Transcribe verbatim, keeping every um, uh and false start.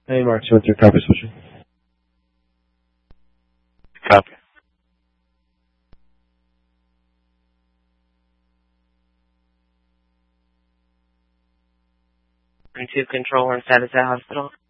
Hey, Mark, so what's your copy switching? Copy. To control inside of the hospital.